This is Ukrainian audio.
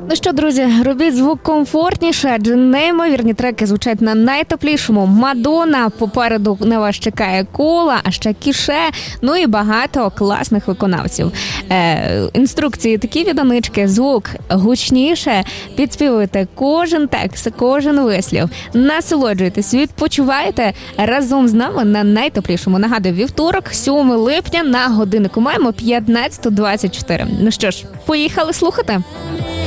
Ну що, друзі, робіть звук комфортніше, адже неймовірні треки звучать на найтеплішому. Мадонна, попереду на вас чекає Кола, а ще Кіше, ну і багато класних виконавців. Інструкції такі від Анички: звук гучніше, підспівуйте кожен текст, кожен вислів, насолоджуйтесь, відпочивайте разом з нами на найтеплішому. Нагадую, вівторок, 7 липня, на годиннику маємо 15:24. Ну що ж, поїхали слухати?